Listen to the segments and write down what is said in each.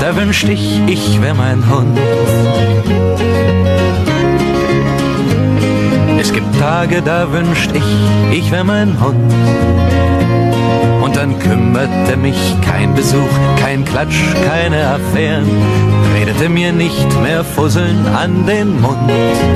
da wünschte ich wär mein Hund. Es gibt Tage, da wünscht ich wär mein Hund. Und dann kümmerte mich kein Besuch, kein Klatsch, keine Affären, redete mir nicht mehr Fusseln an den Mund.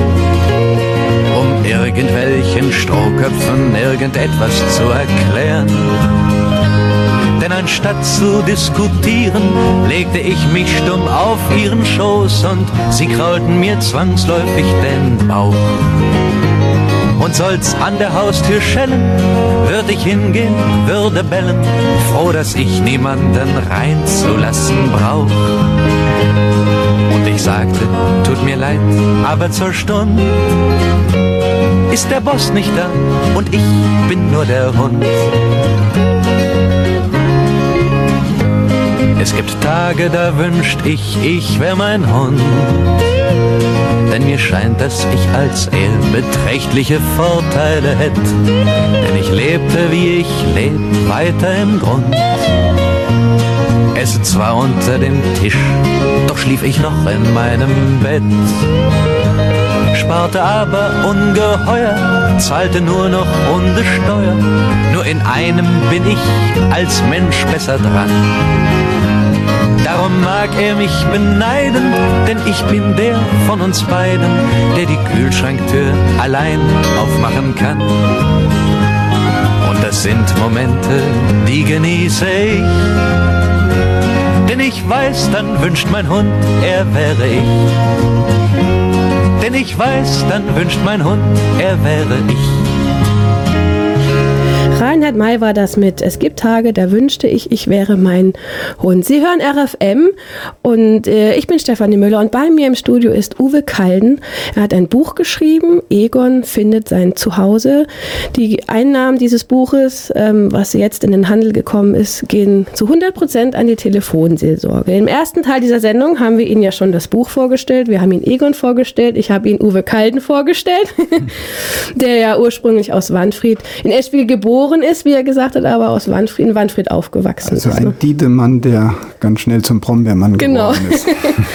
Um irgendwelchen Strohköpfen irgendetwas zu erklären. Denn anstatt zu diskutieren, legte ich mich stumm auf ihren Schoß und sie kraulten mir zwangsläufig den Bauch. Und soll's an der Haustür schellen, würd ich hingehen, würde bellen, froh, dass ich niemanden reinzulassen brauch. Und ich sagte, tut mir leid, aber zur Stunde ist der Boss nicht da und ich bin nur der Hund. Es gibt Tage, da wünscht ich wär mein Hund. Denn mir scheint, dass ich als er beträchtliche Vorteile hätt. Denn ich lebte, wie ich leb, weiter im Grund. Esse zwar unter dem Tisch, doch schlief ich noch in meinem Bett. Sparte aber ungeheuer, zahlte nur noch Hundesteuer. Nur in einem bin ich als Mensch besser dran. Darum mag er mich beneiden, denn ich bin der von uns beiden, der die Kühlschranktür allein aufmachen kann. Und das sind Momente, die genieße ich, denn ich weiß, dann wünscht mein Hund, er wäre ich. Denn ich weiß, dann wünscht mein Hund, er wäre ich. Reinhard May war das mit Es gibt Tage, da wünschte ich wäre mein Hund. Sie hören RFM und ich bin Stefanie Müller und bei mir im Studio ist Uwe Kalden. Er hat ein Buch geschrieben, Egon findet sein Zuhause. Die Einnahmen dieses Buches, was jetzt in den Handel gekommen ist, gehen zu 100% an die Telefonseelsorge. Im ersten Teil dieser Sendung haben wir Ihnen ja schon das Buch vorgestellt, wir haben Ihnen Egon vorgestellt, ich habe Ihnen Uwe Kalden vorgestellt, der ja ursprünglich aus Wanfried in Eschwil geboren ist, wie er gesagt hat, aber aus Wanfried aufgewachsen also ist. Also ein Diedemann, der ganz schnell zum Brombeermann geworden ist.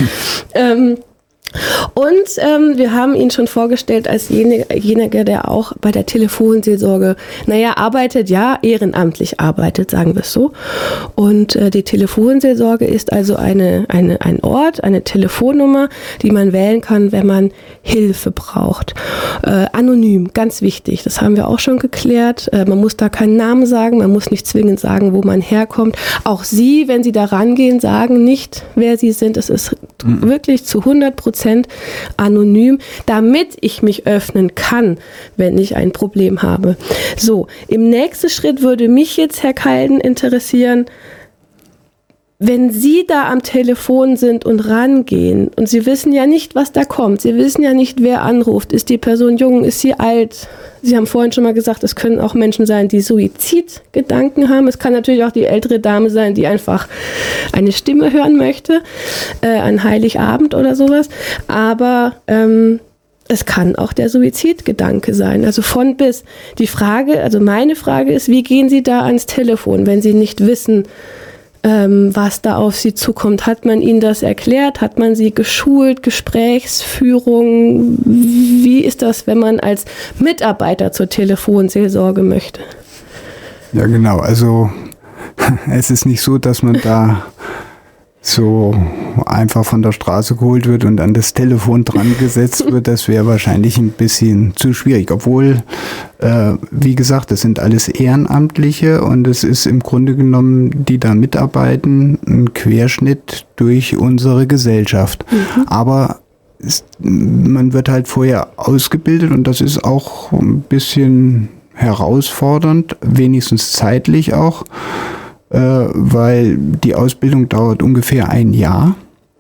Und wir haben ihn schon vorgestellt als jenige, der auch bei der Telefonseelsorge, arbeitet, ehrenamtlich arbeitet, sagen wir es so. Und die Telefonseelsorge ist also ein Ort, eine Telefonnummer, die man wählen kann, wenn man Hilfe braucht. Anonym, ganz wichtig, das haben wir auch schon geklärt. Man muss da keinen Namen sagen, man muss nicht zwingend sagen, wo man herkommt. Auch Sie, wenn Sie da rangehen, sagen nicht, wer Sie sind. Es ist wirklich zu 100% anonym, damit ich mich öffnen kann, wenn ich ein Problem habe. So, im nächsten Schritt würde mich jetzt, Herr Kalden, interessieren, wenn Sie da am Telefon sind und rangehen und Sie wissen ja nicht, was da kommt, Sie wissen ja nicht, wer anruft, ist die Person jung, ist sie alt? Sie haben vorhin schon mal gesagt, es können auch Menschen sein, die Suizidgedanken haben. Es kann natürlich auch die ältere Dame sein, die einfach eine Stimme hören möchte, an Heiligabend oder sowas. Aber es kann auch der Suizidgedanke sein, also von bis. Die Frage, also meine Frage ist, wie gehen Sie da ans Telefon, wenn Sie nicht wissen, was da auf Sie zukommt? Hat man Ihnen das erklärt? Hat man Sie geschult? Gesprächsführung? Wie ist das, wenn man als Mitarbeiter zur Telefonseelsorge möchte? Ja, genau. Also es ist nicht so, dass man da so einfach von der Straße geholt wird und an das Telefon dran gesetzt wird. Das wäre wahrscheinlich ein bisschen zu schwierig. Obwohl, wie gesagt, das sind alles Ehrenamtliche und es ist im Grunde genommen, die da mitarbeiten, ein Querschnitt durch unsere Gesellschaft. Aber man wird halt vorher ausgebildet und das ist auch ein bisschen herausfordernd, wenigstens zeitlich auch. Weil die Ausbildung dauert ungefähr ein Jahr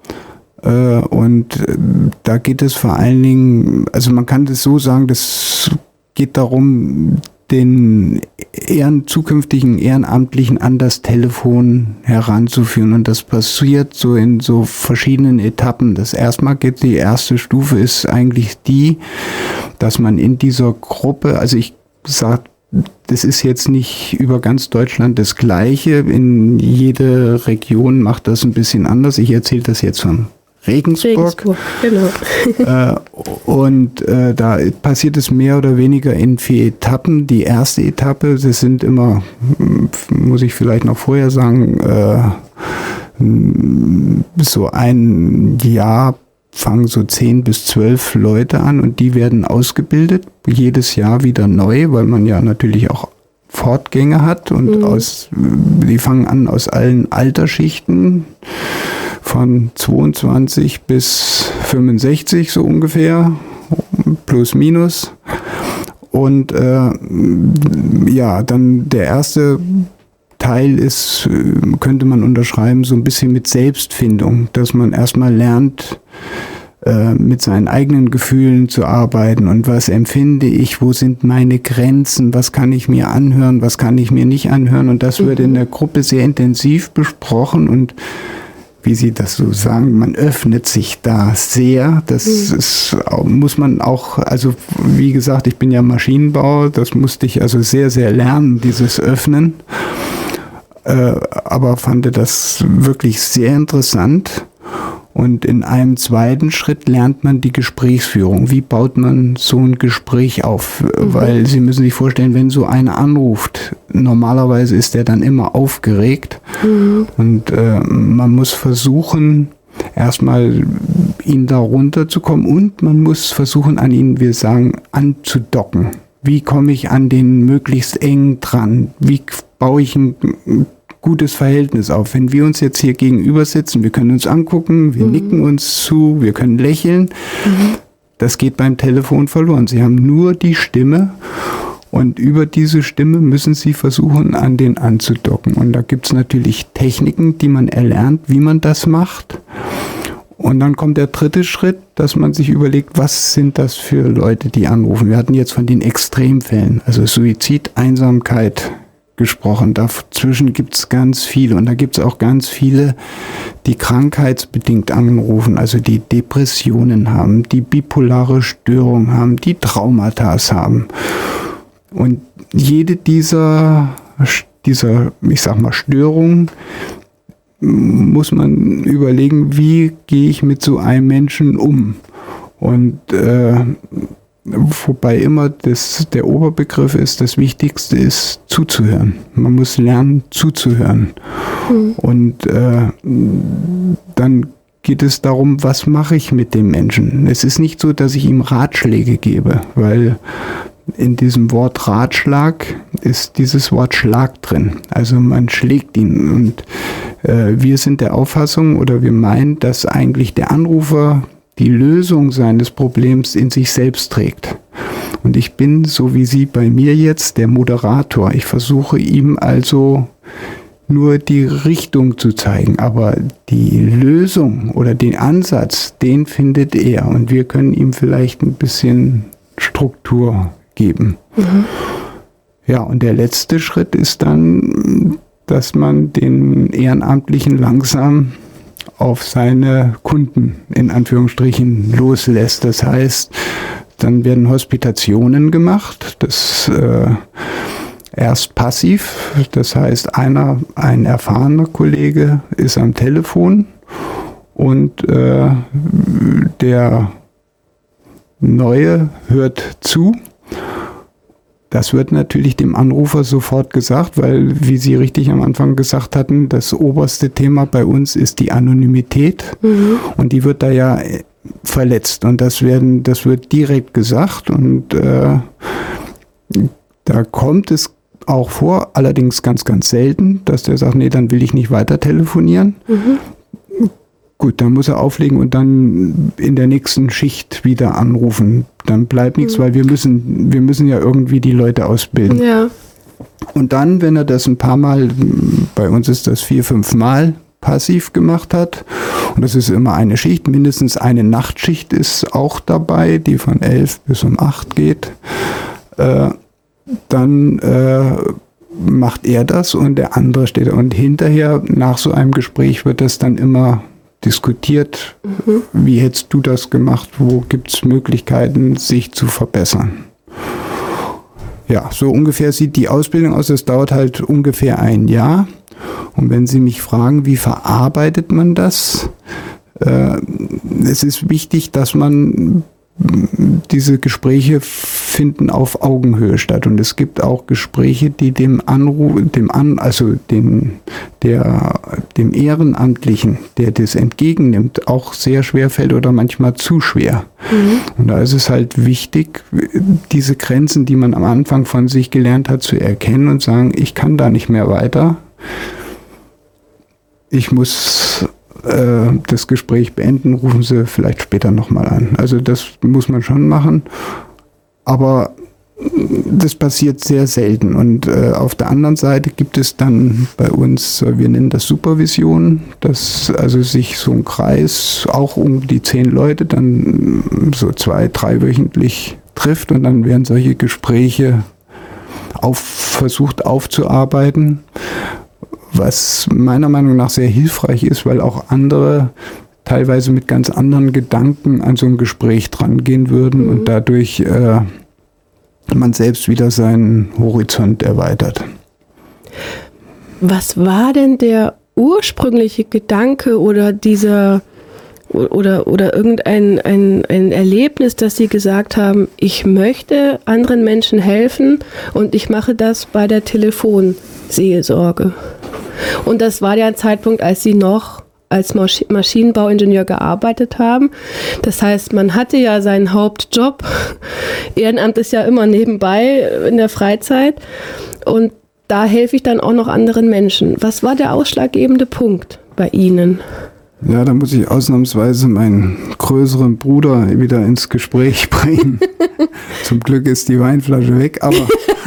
und da geht es vor allen Dingen, also man kann das so sagen, das geht darum, den zukünftigen Ehrenamtlichen an das Telefon heranzuführen und das passiert so in so verschiedenen Etappen. Die erste Stufe ist eigentlich die, dass man in dieser Gruppe, also ich sage das ist jetzt nicht über ganz Deutschland das Gleiche. In jede Region macht das ein bisschen anders. Ich erzähle das jetzt von Regensburg. Genau. Und da passiert es mehr oder weniger in 4 Etappen. Die erste Etappe, das sind immer, muss ich vielleicht noch vorher sagen, so ein Jahr fangen so 10 bis 12 Leute an und die werden ausgebildet, jedes Jahr wieder neu, weil man ja natürlich auch Fortgänge hat und die fangen an aus allen Altersschichten, von 22 bis 65 so ungefähr, plus minus. Und ja, dann der erste Teil ist, könnte man unterschreiben, so ein bisschen mit Selbstfindung, dass man erstmal lernt, mit seinen eigenen Gefühlen zu arbeiten und was empfinde ich, wo sind meine Grenzen, was kann ich mir anhören, was kann ich mir nicht anhören, und das wird in der Gruppe sehr intensiv besprochen und wie Sie das so sagen, man öffnet sich da sehr. Das ist, muss man auch, also wie gesagt, ich bin ja Maschinenbauer, das musste ich also sehr, sehr lernen, dieses Öffnen. Aber fand das wirklich sehr interessant. Und in einem zweiten Schritt lernt man die Gesprächsführung. Wie baut man so ein Gespräch auf? Weil Sie müssen sich vorstellen, wenn so einer anruft, normalerweise ist der dann immer aufgeregt. Und man muss versuchen, erstmal ihn da runterzukommen und man muss versuchen, an ihn, wir sagen, anzudocken. Wie komme ich an den möglichst eng dran? Wie baue ich ein gutes Verhältnis auf? Wenn wir uns jetzt hier gegenüber sitzen, wir können uns angucken, wir nicken uns zu, wir können lächeln. Das geht beim Telefon verloren. Sie haben nur die Stimme und über diese Stimme müssen Sie versuchen, an den anzudocken. Und da gibt es natürlich Techniken, die man erlernt, wie man das macht. Und dann kommt der dritte Schritt, dass man sich überlegt, was sind das für Leute, die anrufen. Wir hatten jetzt von den Extremfällen, also Suizid, Einsamkeit gesprochen. Dazwischen gibt es ganz viele. Und da gibt es auch ganz viele, die krankheitsbedingt anrufen, also die Depressionen haben, die bipolare Störung haben, die Traumata haben. Und jede dieser, ich sag mal, Störungen muss man überlegen, wie gehe ich mit so einem Menschen um. Und wobei immer der Oberbegriff ist, das Wichtigste ist zuzuhören. Man muss lernen zuzuhören. Und dann geht es darum, was mache ich mit dem Menschen. Es ist nicht so, dass ich ihm Ratschläge gebe, weil in diesem Wort Ratschlag ist dieses Wort Schlag drin. Also man schlägt ihn. Und wir sind der Auffassung oder wir meinen, dass eigentlich der Anrufer die Lösung seines Problems in sich selbst trägt. Und ich bin, so wie Sie bei mir jetzt, der Moderator. Ich versuche ihm also nur die Richtung zu zeigen, aber die Lösung oder den Ansatz, den findet er. Und wir können ihm vielleicht ein bisschen Struktur geben. Ja, und der letzte Schritt ist dann, dass man den Ehrenamtlichen langsam auf seine Kunden in Anführungsstrichen loslässt. Das heißt, dann werden Hospitationen gemacht, das erst passiv, das heißt ein erfahrener Kollege ist am Telefon und der Neue hört zu. Das wird natürlich dem Anrufer sofort gesagt, weil, wie Sie richtig am Anfang gesagt hatten, das oberste Thema bei uns ist die Anonymität und die wird da ja verletzt und das wird direkt gesagt und da kommt es auch vor, allerdings ganz, ganz selten, dass der sagt, nee, dann will ich nicht weiter telefonieren. Gut, dann muss er auflegen und dann in der nächsten Schicht wieder anrufen. Dann bleibt nichts, weil wir müssen ja irgendwie die Leute ausbilden. Ja. Und dann, wenn er das ein paar Mal, bei uns ist das 4-5 Mal passiv gemacht hat, und das ist immer eine Schicht, mindestens eine Nachtschicht ist auch dabei, die von 11 bis um 8 geht, dann macht er das und der andere steht da. Und hinterher, nach so einem Gespräch, wird das dann immer diskutiert, wie hättest du das gemacht, wo gibt es Möglichkeiten, sich zu verbessern. Ja, so ungefähr sieht die Ausbildung aus. Das dauert halt ungefähr ein Jahr. Und wenn Sie mich fragen, wie verarbeitet man das? Es ist wichtig, dass man diese Gespräche finden auf Augenhöhe statt. Und es gibt auch Gespräche, die dem Ehrenamtlichen, der das entgegennimmt, auch sehr schwer fällt oder manchmal zu schwer. Und da ist es halt wichtig, diese Grenzen, die man am Anfang von sich gelernt hat, zu erkennen und sagen, ich kann da nicht mehr weiter. Ich muss das Gespräch beenden, rufen Sie vielleicht später nochmal an. Also das muss man schon machen, aber das passiert sehr selten. Und auf der anderen Seite gibt es dann bei uns, wir nennen das Supervision, dass also sich so ein Kreis, auch um die 10 Leute, dann so 2-3 wöchentlich trifft und dann werden solche Gespräche versucht aufzuarbeiten. Was meiner Meinung nach sehr hilfreich ist, weil auch andere teilweise mit ganz anderen Gedanken an so ein Gespräch dran gehen würden und dadurch man selbst wieder seinen Horizont erweitert. Was war denn der ursprüngliche Gedanke oder oder irgendein ein Erlebnis, dass Sie gesagt haben, ich möchte anderen Menschen helfen und ich mache das bei der Telefonseelsorge? Und das war der Zeitpunkt, als Sie noch als Maschinenbauingenieur gearbeitet haben. Das heißt, man hatte ja seinen Hauptjob. Ehrenamt ist ja immer nebenbei in der Freizeit. Und da helfe ich dann auch noch anderen Menschen. Was war der ausschlaggebende Punkt bei Ihnen? Ja, da muss ich ausnahmsweise meinen größeren Bruder wieder ins Gespräch bringen. Zum Glück ist die Weinflasche weg, aber...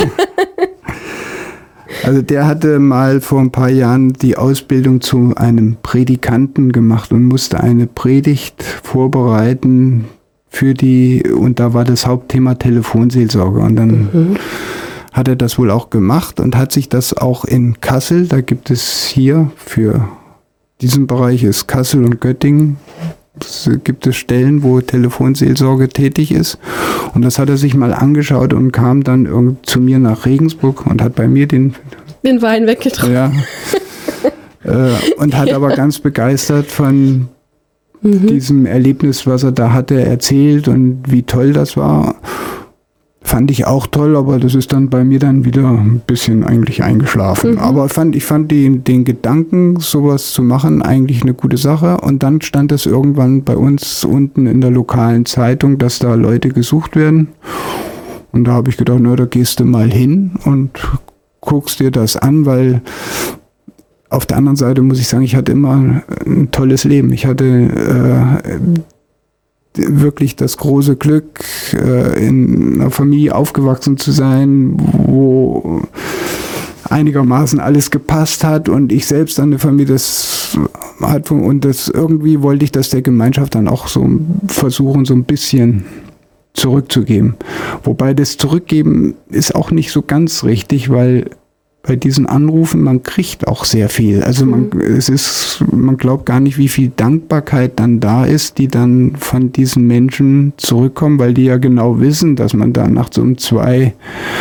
Also der hatte mal vor ein paar Jahren die Ausbildung zu einem Predikanten gemacht und musste eine Predigt vorbereiten und da war das Hauptthema Telefonseelsorge. Und dann hat er das wohl auch gemacht und hat sich das auch in Kassel, da gibt es hier für diesen Bereich ist Kassel und Göttingen, gibt es Stellen, wo Telefonseelsorge tätig ist. Und das hat er sich mal angeschaut und kam dann zu mir nach Regensburg und hat bei mir den Wein weggetrunken. Ja. Und hat aber ganz begeistert von diesem Erlebnis, was er da hatte, erzählt und wie toll das war. Fand ich auch toll, aber das ist dann bei mir dann wieder ein bisschen eigentlich eingeschlafen. Aber ich fand den Gedanken, sowas zu machen, eigentlich eine gute Sache. Und dann stand es irgendwann bei uns unten in der lokalen Zeitung, dass da Leute gesucht werden. Und da habe ich gedacht, na, da gehst du mal hin und guckst dir das an, weil auf der anderen Seite muss ich sagen, ich hatte immer ein tolles Leben. Ich hatte wirklich das große Glück, in einer Familie aufgewachsen zu sein, wo einigermaßen alles gepasst hat und ich selbst an der Familie das hat und das irgendwie wollte ich das der Gemeinschaft dann auch so versuchen, so ein bisschen zurückzugeben. Wobei das Zurückgeben ist auch nicht so ganz richtig, weil bei diesen Anrufen, man kriegt auch sehr viel. Also man glaubt gar nicht, wie viel Dankbarkeit dann da ist, die dann von diesen Menschen zurückkommen, weil die ja genau wissen, dass man da nachts um 2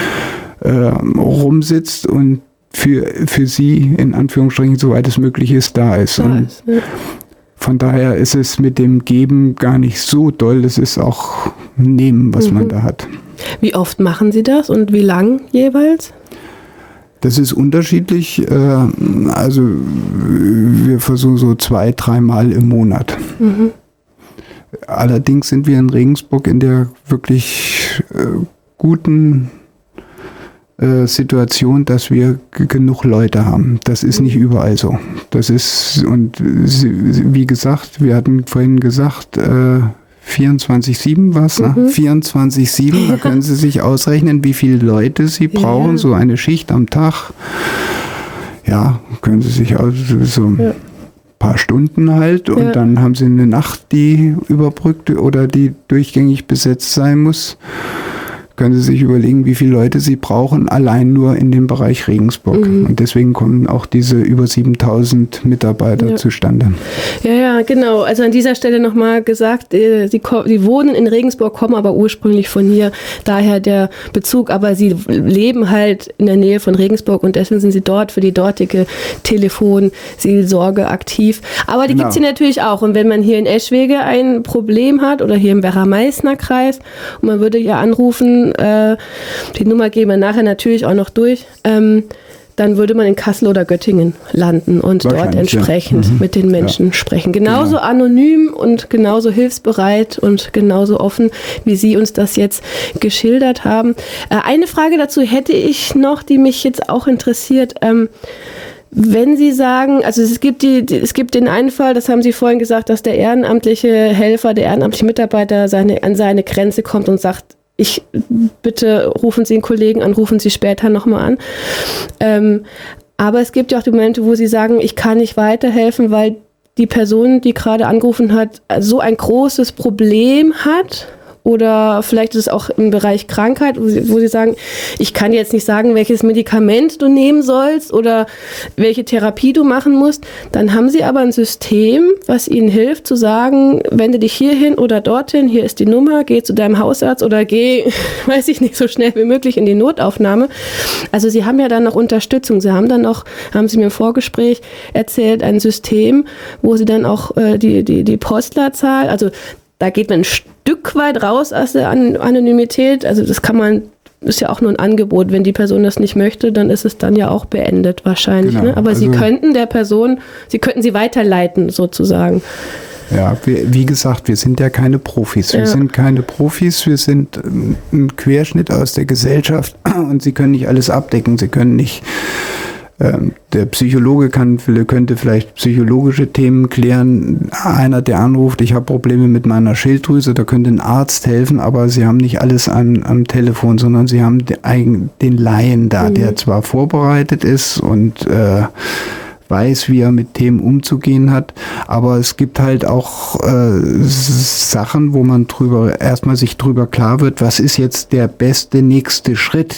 rumsitzt und für sie, in Anführungsstrichen, soweit es möglich ist, da ist. Und von daher ist es mit dem Geben gar nicht so doll. Es ist auch Nehmen, was man da hat. Wie oft machen Sie das und wie lang jeweils? Das ist unterschiedlich. Also wir versuchen so 2-3 Mal im Monat. Allerdings sind wir in Regensburg in der wirklich guten Situation, dass wir genug Leute haben. Das ist nicht überall so. Das ist, und wie gesagt, wir hatten vorhin gesagt, 24/7 was, ne? 24/7, da können Sie sich ausrechnen, wie viele Leute Sie brauchen, so eine Schicht am Tag. Ja, können Sie sich so ein paar Stunden halt und dann haben Sie eine Nacht, die überbrückt oder die durchgängig besetzt sein muss. können Sie sich überlegen, wie viele Leute Sie brauchen, allein nur in dem Bereich Regensburg. Und deswegen kommen auch diese über 7000 Mitarbeiter zustande. Ja, genau. Also an dieser Stelle nochmal gesagt, Sie wohnen in Regensburg, kommen aber ursprünglich von hier, daher der Bezug, aber Sie leben halt in der Nähe von Regensburg und deswegen sind Sie dort für die dortige Telefonseelsorge aktiv. Aber die gibt es hier natürlich auch. Und wenn man hier in Eschwege ein Problem hat oder hier im Werra-Meißner Kreis und man würde hier anrufen, die Nummer geben wir nachher natürlich auch noch durch, dann würde man in Kassel oder Göttingen landen und dort entsprechend mit den Menschen sprechen. Genauso anonym und genauso hilfsbereit und genauso offen, wie Sie uns das jetzt geschildert haben. Eine Frage dazu hätte ich noch, die mich jetzt auch interessiert. Wenn Sie sagen, also es gibt den einen Fall, das haben Sie vorhin gesagt, dass der ehrenamtliche Helfer, der ehrenamtliche Mitarbeiter an seine Grenze kommt und sagt, bitte rufen Sie einen Kollegen an, rufen Sie später nochmal an. Aber es gibt ja auch die Momente, wo Sie sagen, ich kann nicht weiterhelfen, weil die Person, die gerade angerufen hat, so ein großes Problem hat. Oder vielleicht ist es auch im Bereich Krankheit, wo Sie sagen, ich kann jetzt nicht sagen, welches Medikament du nehmen sollst oder welche Therapie du machen musst. Dann haben Sie aber ein System, was Ihnen hilft zu sagen, wende dich hierhin oder dorthin, hier ist die Nummer, geh zu deinem Hausarzt oder geh, weiß ich nicht, so schnell wie möglich in die Notaufnahme. Also Sie haben ja dann noch Unterstützung. Sie haben dann auch, haben Sie mir im Vorgespräch erzählt, ein System, wo Sie dann auch die Postleitzahl, also da geht man ein Stück weit raus aus der Anonymität. Also das ist ja auch nur ein Angebot. Wenn die Person das nicht möchte, dann ist es dann ja auch beendet wahrscheinlich. Genau. Ne? Aber Sie könnten Sie weiterleiten sozusagen. Ja, wie gesagt, wir sind ja keine Profis. Wir sind keine Profis, wir sind ein Querschnitt aus der Gesellschaft und Sie können nicht alles abdecken. Sie können nicht... Der Psychologe könnte vielleicht psychologische Themen klären. Einer, der anruft, ich habe Probleme mit meiner Schilddrüse, da könnte ein Arzt helfen, aber Sie haben nicht alles am Telefon, sondern Sie haben den Laien da, der zwar vorbereitet ist und weiß, wie er mit Themen umzugehen hat, aber es gibt halt auch Sachen, wo man sich drüber klar wird, was ist jetzt der beste nächste Schritt.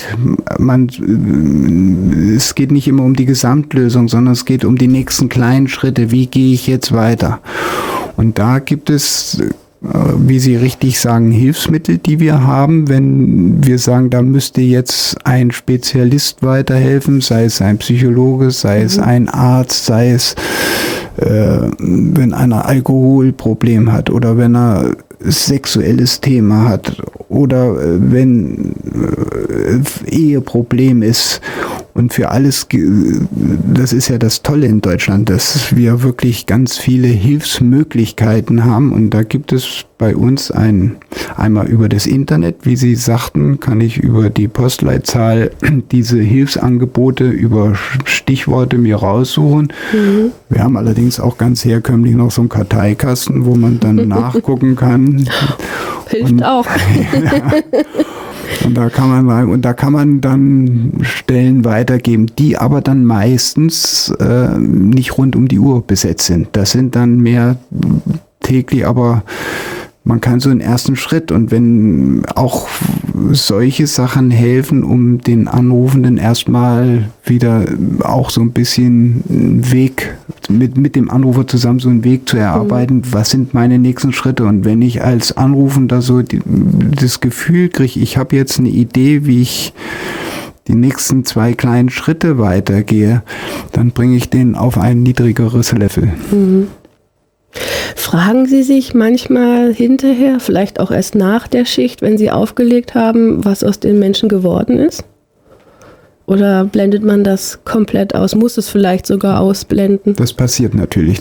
Es geht nicht immer um die Gesamtlösung, sondern es geht um die nächsten kleinen Schritte. Wie gehe ich jetzt weiter? Und da gibt es, wie Sie richtig sagen, Hilfsmittel, die wir haben, wenn wir sagen, da müsste jetzt ein Spezialist weiterhelfen, sei es ein Psychologe, sei es ein Arzt, sei es, wenn einer Alkoholproblem hat oder wenn er sexuelles Thema hat oder wenn Eheproblem ist. Und für alles, das ist ja das Tolle in Deutschland, dass wir wirklich ganz viele Hilfsmöglichkeiten haben. Und da gibt es bei uns einmal über das Internet, wie Sie sagten, kann ich über die Postleitzahl diese Hilfsangebote über Stichworte mir raussuchen. Wir haben allerdings auch ganz herkömmlich noch so einen Karteikasten, wo man dann nachgucken kann. Hilft auch. Und da kann man dann Stellen weitergeben, die aber dann meistens nicht rund um die Uhr besetzt sind. Das sind dann mehr täglich, aber man kann so einen ersten Schritt, und wenn auch solche Sachen helfen, um den Anrufenden erstmal wieder auch so ein bisschen einen Weg, mit dem Anrufer zusammen so einen Weg zu erarbeiten, was sind meine nächsten Schritte. Und wenn ich als Anrufender so das Gefühl kriege, ich habe jetzt eine Idee, wie ich die nächsten 2 kleinen Schritte weitergehe, dann bringe ich den auf ein niedrigeres Level. Fragen Sie sich manchmal hinterher, vielleicht auch erst nach der Schicht, wenn Sie aufgelegt haben, was aus den Menschen geworden ist? Oder blendet man das komplett aus? Muss es vielleicht sogar ausblenden? Das passiert natürlich.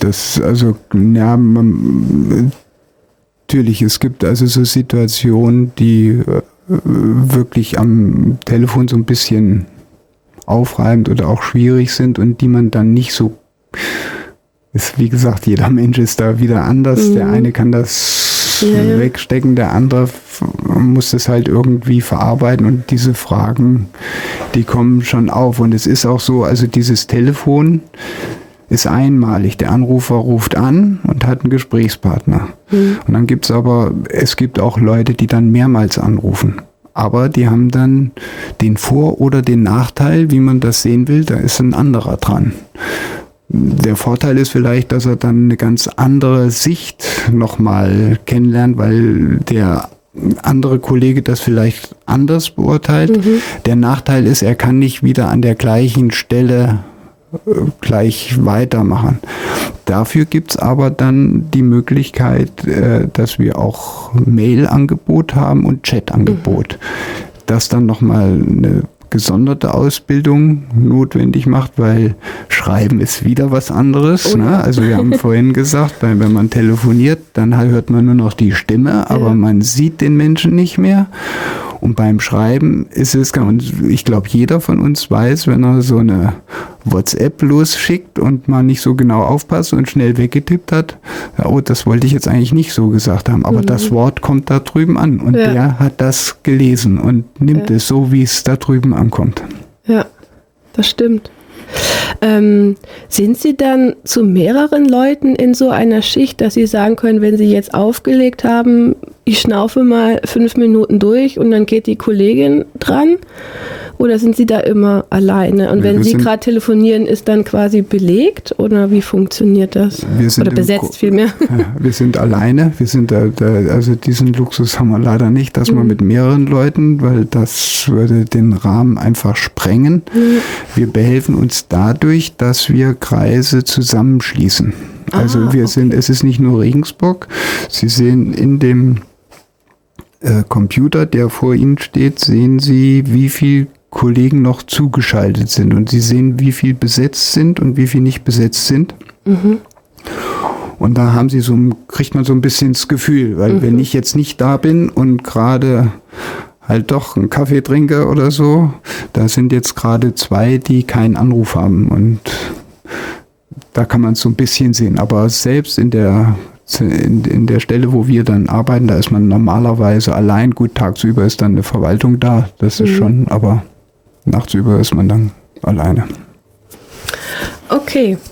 Natürlich, es gibt also so Situationen, die wirklich am Telefon so ein bisschen aufreibend oder auch schwierig sind und die man dann nicht so... Wie gesagt, jeder Mensch ist da wieder anders. Der eine kann das wegstecken, der andere muss das halt irgendwie verarbeiten, und diese Fragen, die kommen schon auf. Und es ist auch so, also dieses Telefon ist einmalig. Der Anrufer ruft an und hat einen Gesprächspartner. Und dann gibt es auch Leute, die dann mehrmals anrufen. Aber die haben dann den Vor- oder den Nachteil, wie man das sehen will, da ist ein anderer dran. Der Vorteil ist vielleicht, dass er dann eine ganz andere Sicht nochmal kennenlernt, weil der andere Kollege das vielleicht anders beurteilt. Der Nachteil ist, er kann nicht wieder an der gleichen Stelle gleich weitermachen. Dafür gibt's aber dann die Möglichkeit, dass wir auch Mail-Angebot haben und Chat-Angebot. Das dann nochmal eine gesonderte Ausbildung notwendig macht, weil Schreiben ist wieder was anderes. Ne? Also wir haben vorhin gesagt, wenn man telefoniert, dann hört man nur noch die Stimme, aber man sieht den Menschen nicht mehr. Und beim Schreiben ist es, und ich glaube, jeder von uns weiß, wenn er so eine WhatsApp losschickt und mal nicht so genau aufpasst und schnell weggetippt hat, oh, das wollte ich jetzt eigentlich nicht so gesagt haben, aber das Wort kommt da drüben an und der hat das gelesen und nimmt es so, wie es da drüben ankommt. Ja, das stimmt. Sind Sie dann zu mehreren Leuten in so einer Schicht, dass Sie sagen können, wenn Sie jetzt aufgelegt haben, ich schnaufe mal 5 Minuten durch und dann geht die Kollegin dran? Oder sind Sie da immer alleine? Und wenn Sie gerade telefonieren, ist dann quasi belegt? Oder wie funktioniert das? Oder besetzt vielmehr? Wir sind alleine. Wir sind also diesen Luxus haben wir leider nicht, dass man mit mehreren Leuten, weil das würde den Rahmen einfach sprengen. Wir behelfen uns dadurch, dass wir Kreise zusammenschließen. Also es ist nicht nur Regensburg. Sie sehen in dem Computer, der vor Ihnen steht, sehen Sie, wie viel Kollegen noch zugeschaltet sind und Sie sehen, wie viel besetzt sind und wie viel nicht besetzt sind. Und da kriegt man so ein bisschen das Gefühl, weil wenn ich jetzt nicht da bin und gerade halt doch einen Kaffee trinke oder so, da sind jetzt gerade 2, die keinen Anruf haben und da kann man es so ein bisschen sehen. Aber selbst in der Stelle, wo wir dann arbeiten, da ist man normalerweise allein. Gut, tagsüber ist dann eine Verwaltung da, das ist schon, aber nachtsüber ist man dann alleine. Okay.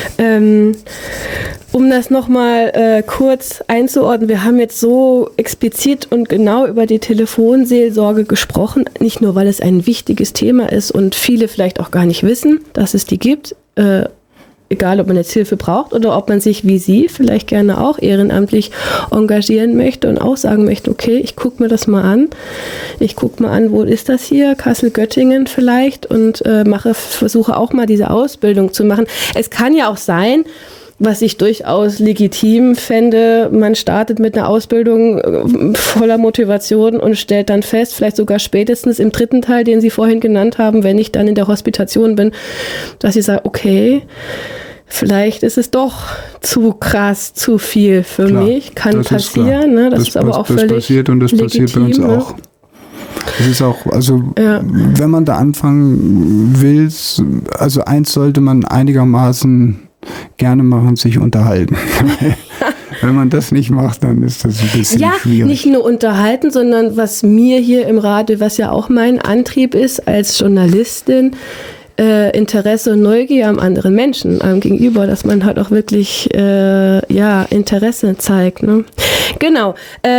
Um das nochmal kurz einzuordnen, wir haben jetzt so explizit und genau über die Telefonseelsorge gesprochen, nicht nur, weil es ein wichtiges Thema ist und viele vielleicht auch gar nicht wissen, dass es die gibt, egal ob man jetzt Hilfe braucht oder ob man sich wie Sie vielleicht gerne auch ehrenamtlich engagieren möchte und auch sagen möchte, okay, ich gucke mir das mal an. Ich gucke mal an, wo ist das hier? Kassel-Göttingen vielleicht und versuche auch mal diese Ausbildung zu machen. Es kann ja auch sein, was ich durchaus legitim fände, man startet mit einer Ausbildung voller Motivation und stellt dann fest, vielleicht sogar spätestens im 3. Teil, den Sie vorhin genannt haben, wenn ich dann in der Hospitation bin, dass ich sage, okay, vielleicht ist es doch zu krass, zu viel für mich. Kann passieren, ne? Das ist aber auch völlig passiert und das legitim, passiert bei uns auch. Es ist auch, also wenn man da anfangen will, also eins sollte man einigermaßen gerne machen, sich unterhalten. Wenn man das nicht macht, dann ist das ein bisschen schwierig. Ja, nicht nur unterhalten, sondern was mir hier im Radio, was ja auch mein Antrieb ist als Journalistin, Interesse und Neugier am anderen Menschen gegenüber, dass man halt auch wirklich Interesse zeigt. Ne? Genau.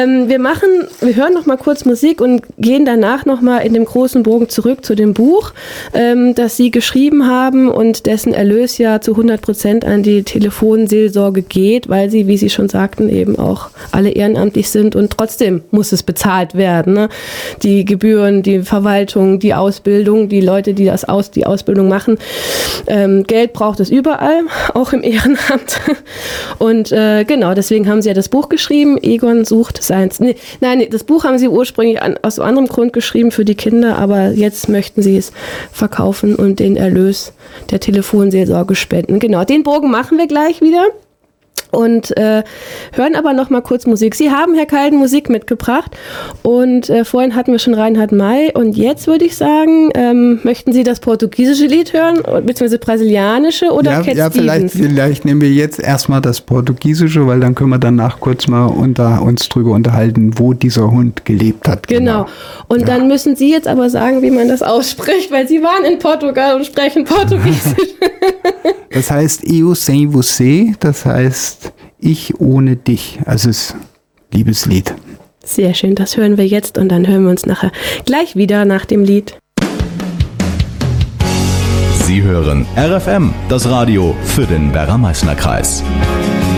Wir hören noch mal kurz Musik und gehen danach noch mal in dem großen Bogen zurück zu dem Buch, das Sie geschrieben haben und dessen Erlös ja zu 100% an die Telefonseelsorge geht, weil Sie, wie Sie schon sagten, eben auch alle ehrenamtlich sind und trotzdem muss es bezahlt werden. Ne? Die Gebühren, die Verwaltung, die Ausbildung, die Leute, die die Ausbildung machen. Geld braucht es überall, auch im Ehrenamt. Und genau, deswegen haben Sie ja das Buch geschrieben, Egon sucht seins. Nein, das Buch haben Sie ursprünglich aus einem anderen Grund geschrieben für die Kinder, aber jetzt möchten Sie es verkaufen und den Erlös der Telefonseelsorge spenden. Genau, den Bogen machen wir gleich wieder. Und hören aber noch mal kurz Musik. Sie haben, Herr Kalden, Musik mitgebracht und vorhin hatten wir schon Reinhard May und jetzt würde ich sagen, möchten Sie das portugiesische Lied hören, beziehungsweise brasilianische oder Cat Stevens? Vielleicht nehmen wir jetzt erstmal das portugiesische, weil dann können wir danach kurz mal uns drüber unterhalten, wo dieser Hund gelebt hat. Genau. Und dann müssen Sie jetzt aber sagen, wie man das ausspricht, weil Sie waren in Portugal und sprechen Portugiesisch. Das heißt Eu sem você, das heißt ich ohne dich. Also es ist ein Liebeslied. Sehr schön, das hören wir jetzt und dann hören wir uns nachher gleich wieder nach dem Lied. Sie hören RFM, das Radio für den Werra-Meißner-Kreis.